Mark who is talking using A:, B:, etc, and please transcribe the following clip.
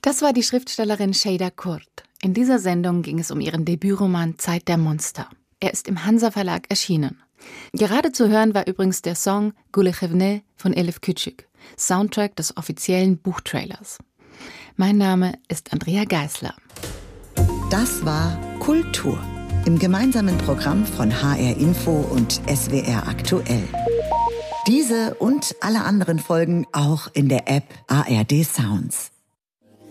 A: Das war die Schriftstellerin Şeyda Kurt. In dieser Sendung ging es um ihren Debütroman Zeit der Monster. Er ist im Hansa Verlag erschienen. Gerade zu hören war übrigens der Song Gülechevne von Elif Küçük, Soundtrack des offiziellen Buchtrailers. Mein Name ist Andrea Geisler.
B: Das war Kultur im gemeinsamen Programm von HR Info und SWR Aktuell. Diese und alle anderen Folgen auch in der App ARD Sounds.